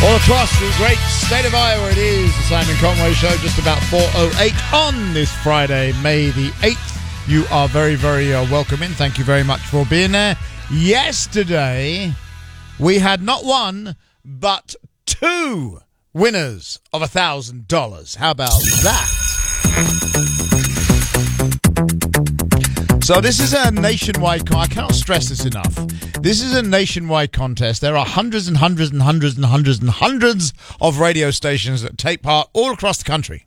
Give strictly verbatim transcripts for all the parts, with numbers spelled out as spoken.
All across the great state of Iowa, it is the Simon Conway Show, just about four oh eight on this Friday, May the eighth. You are very, very uh, welcome in. Thank you very much for being there. Yesterday, we had not one, but two winners of one thousand dollars. How about that? So this is a nationwide con- I cannot stress this enough. This is a nationwide contest. There are hundreds and hundreds and hundreds and hundreds and hundreds of radio stations that take part all across the country.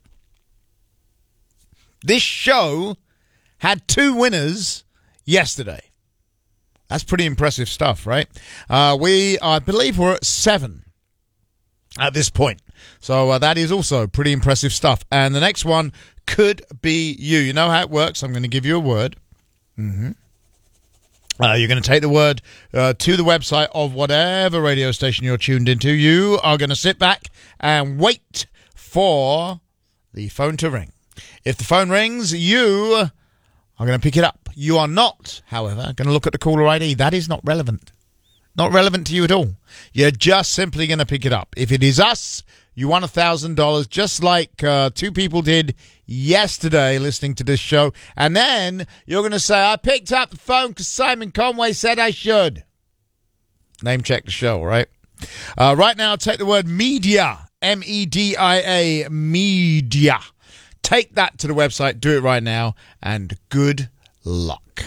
This show had two winners yesterday. That's pretty impressive stuff, right? Uh, we, I believe we're at seven at this point. So uh, that is also pretty impressive stuff. And the next one could be you. You know how it works. I'm going to give you a word. Mm-hmm. Uh, you're going to take the word uh, to the website of whatever radio station you're tuned into. You are going to sit back and wait for the phone to ring. If the phone rings, you are going to pick it up. You are not, however, going to look at the caller I D. That is not relevant. Not relevant to you at all. You're just simply going to pick it up. If it is us, you won one thousand dollars, just like uh, two people did yesterday listening to this show. And then you're going to say, I picked up the phone because Simon Conway said I should. Name check the show, right? Uh, right now, take the word media, M E D I A, media. Take that to the website. Do it right now. And good luck.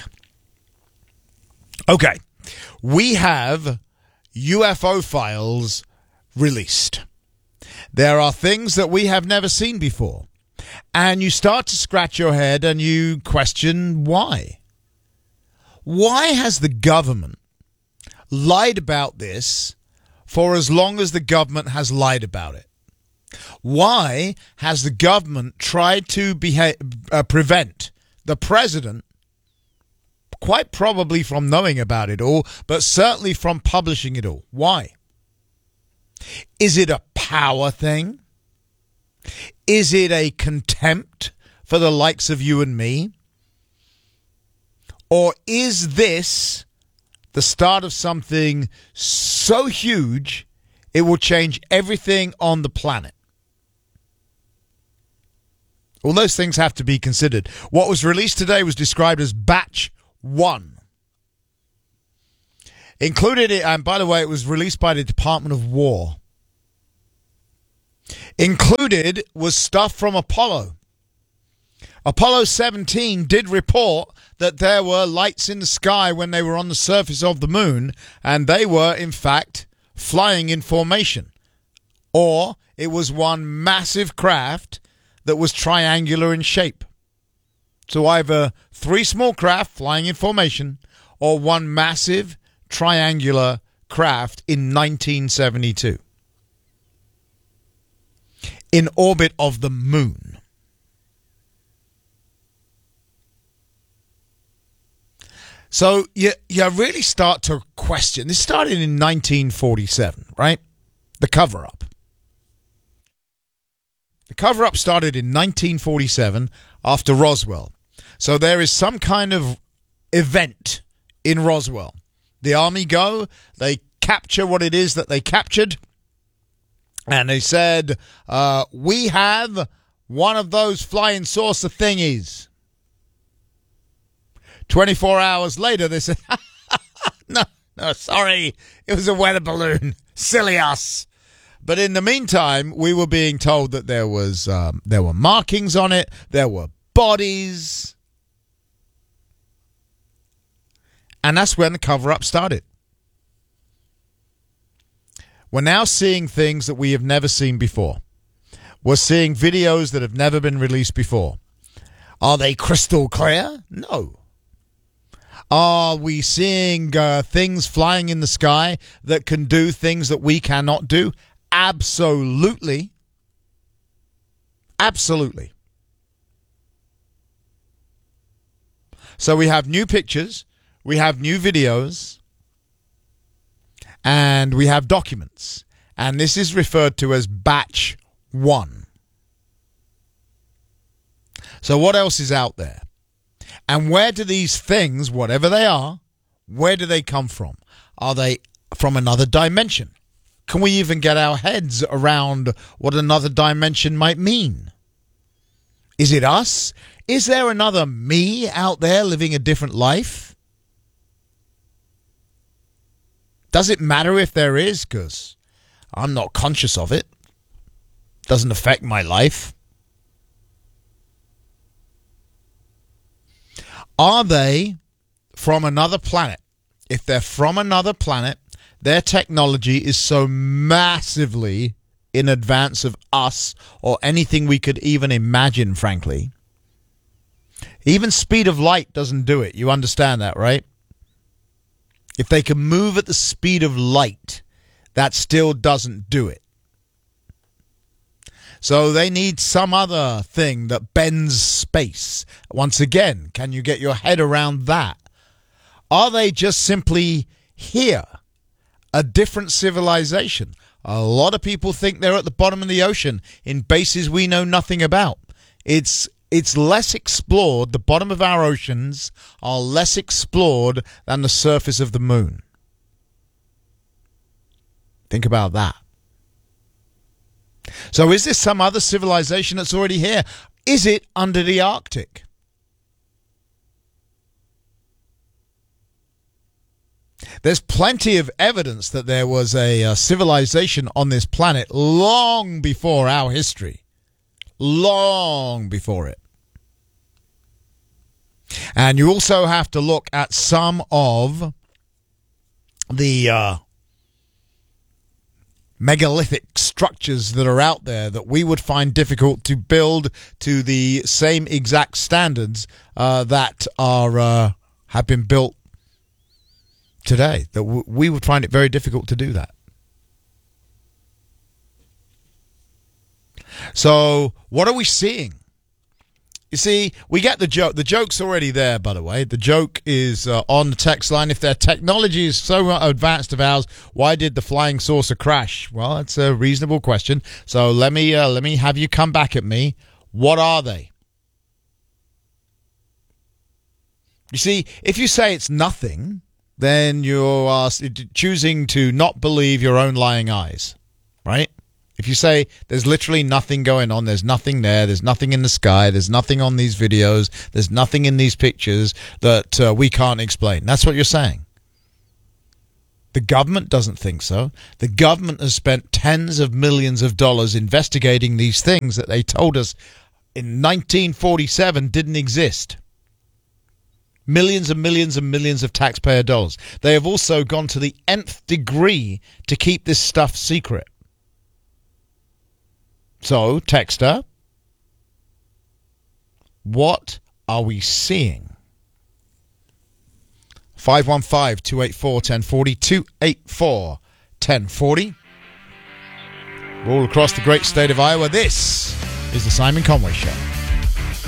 Okay. We have U F O files released. There are things that we have never seen before. And you start to scratch your head and you question why. Why has the government lied about this for as long as the government has lied about it? Why has the government tried to beha- uh, prevent the president, quite probably from knowing about it all, but certainly from publishing it all? Why? Is it a power thing? Is it a contempt for the likes of you and me? Or is this the start of something so huge it will change everything on the planet? All those things have to be considered. What was released today was described as Batch One. Included it, and by the way, it was released by the Department of War. Included was stuff from Apollo. Apollo seventeen did report that there were lights in the sky when they were on the surface of the moon, and they were, in fact, flying in formation. Or it was one massive craft that was triangular in shape. So either three small craft flying in formation or one massive triangular craft in nineteen seventy-two. In orbit of the moon. So you, you really start to question. This started in nineteen forty-seven, right? The cover-up. The cover-up started in nineteen forty-seven after Roswell. So there is some kind of event in Roswell. The Army go, they capture what it is that they captured, and they said, uh, we have one of those flying saucer thingies. twenty-four hours later, they said, no, no, sorry, it was a weather balloon. Silly us. But in the meantime, we were being told that there was um, there were markings on it, there were bodies. And that's when the cover-up started. We're now seeing things that we have never seen before. We're seeing videos that have never been released before. Are they crystal clear? No. Are we seeing uh, things flying in the sky that can do things that we cannot do? Absolutely. Absolutely. So we have new pictures, we have new videos, and we have documents. And this is referred to as Batch One. So what else is out there? And where do these things, whatever they are, where do they come from? Are they from another dimension? can we even get our heads around what another dimension might mean? Is it us? Is there another me out there living a different life? Does it matter if there is? Because I'm not conscious of it. Doesn't affect my life. Are they from another planet? If they're from another planet, their technology is so massively in advance of us or anything we could even imagine, frankly. Even speed of light doesn't do it. You understand that, right? If they can move at the speed of light, that still doesn't do it. So they need some other thing that bends space. Once again, can you get your head around that? Are they just simply here? A different civilization? A lot of people think they're at the bottom of the ocean in bases we know nothing about. It's it's less explored. The bottom of our oceans are less explored than the surface of the moon. Think about that. So is this some other civilization that's already here? Is it under the Arctic? There's plenty of evidence that there was a, a civilization on this planet long before our history. Long before it. And you also have to look at some of the uh, megalithic structures that are out there that we would find difficult to build to the same exact standards uh, that are uh, have been built today. That w- we would find it very difficult to do that. So what are we seeing? You see, we get the joke. The joke's already there, by the way. The joke is uh, on the text line. If their technology is so advanced of ours, why did the flying saucer crash? Well, that's a reasonable question. So let me uh, let me have you come back at me. What are they? You see, if you say it's nothing, then you are choosing to not believe your own lying eyes, right? If you say there's literally nothing going on, there's nothing there, there's nothing in the sky, there's nothing on these videos, there's nothing in these pictures that uh, we can't explain. That's what you're saying. The government doesn't think so. The government has spent tens of millions of dollars investigating these things that they told us in nineteen forty-seven didn't exist. Millions and millions and millions of taxpayer dollars. They have also gone to the nth degree to keep this stuff secret. So, texter, what are we seeing? five one five, two eight four, one zero four zero, two eight four, one zero four zero. All across the great state of Iowa, this is the Simon Conway Show.